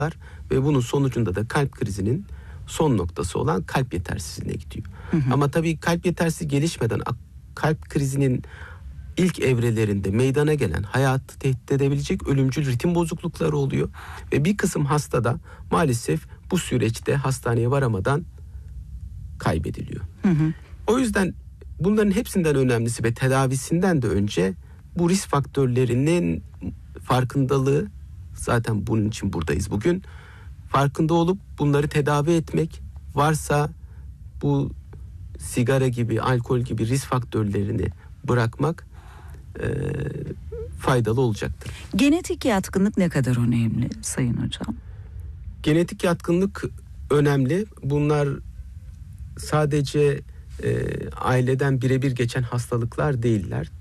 ve bunun sonucunda da kalp krizinin son noktası olan kalp yetersizliğine gidiyor. Ama tabii kalp yetersizliği gelişmeden kalp krizinin ilk evrelerinde meydana gelen, hayatı tehdit edebilecek ölümcül ritim bozuklukları oluyor. Ve bir kısım hastada maalesef bu süreçte hastaneye varamadan kaybediliyor. O yüzden bunların hepsinden önemlisi ve tedavisinden de önce bu risk faktörlerinin farkındalığı, zaten bunun için buradayız bugün. Farkında olup bunları tedavi etmek, varsa bu sigara gibi, alkol gibi risk faktörlerini bırakmak faydalı olacaktır. Genetik yatkınlık ne kadar önemli Sayın Hocam? Genetik yatkınlık önemli. Bunlar sadece aileden birebir geçen hastalıklar değiller.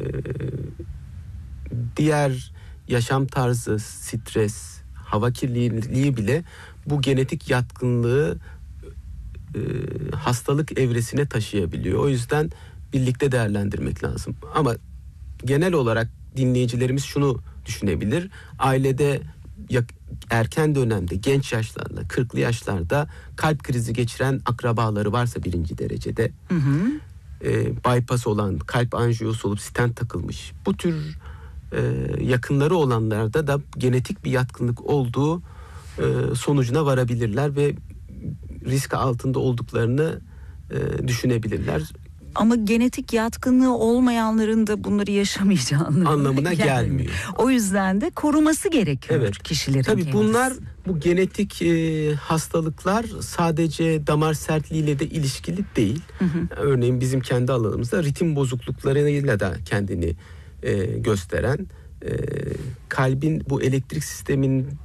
Diğer yaşam tarzı, stres, hava kirliliği bile bu genetik yatkınlığı hastalık evresine taşıyabiliyor. O yüzden birlikte değerlendirmek lazım. Ama genel olarak dinleyicilerimiz şunu düşünebilir: ailede erken dönemde, genç yaşlarda, 40'lı yaşlarda kalp krizi geçiren akrabaları varsa birinci derecede, bypass olan, kalp anjiyosu olup stent takılmış, bu tür yakınları olanlarda da genetik bir yatkınlık olduğu sonucuna varabilirler ve risk altında olduklarını düşünebilirler. Ama genetik yatkınlığı olmayanların da bunları yaşamayacağı anlamına gelmiyor. O yüzden de koruması gerekiyor kişilerin. Tabii kendisi. bunlar, bu genetik hastalıklar sadece damar sertliğiyle de ilişkili değil. Örneğin bizim kendi alanımızda ritim bozukluklarıyla da kendini gösteren, kalbin bu elektrik sistemin